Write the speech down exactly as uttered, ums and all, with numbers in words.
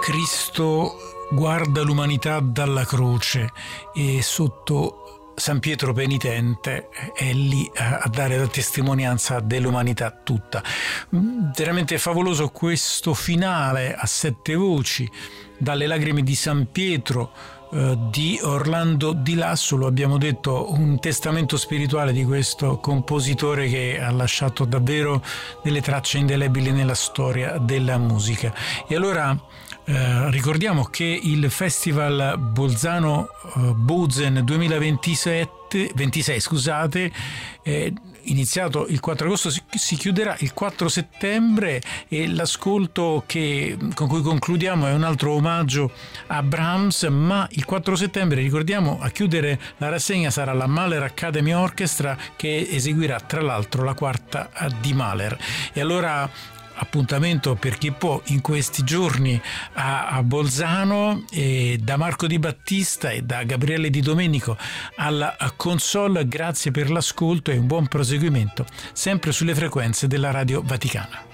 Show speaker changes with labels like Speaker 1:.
Speaker 1: Cristo guarda l'umanità dalla croce e sotto San Pietro penitente è lì a dare la testimonianza dell'umanità tutta. Veramente favoloso questo finale a sette voci, dalle lacrime di San Pietro, eh, di Orlando Di Lasso, lo abbiamo detto, un testamento spirituale di questo compositore che ha lasciato davvero delle tracce indelebili nella storia della musica. E allora Eh, ricordiamo che il Festival Bolzano eh, Bozen duemilaventisette ventisei scusate, è iniziato il quattro agosto, si, si chiuderà il quattro settembre, e l'ascolto che, con cui concludiamo è un altro omaggio a Brahms, ma il quattro settembre, ricordiamo, a chiudere la rassegna sarà la Mahler Academy Orchestra, che eseguirà tra l'altro la quarta di Mahler. E allora appuntamento per chi può in questi giorni a, a Bolzano, e da Marco Di Battista e da Gabriele Di Domenico alla console, grazie per l'ascolto e un buon proseguimento sempre sulle frequenze della Radio Vaticana.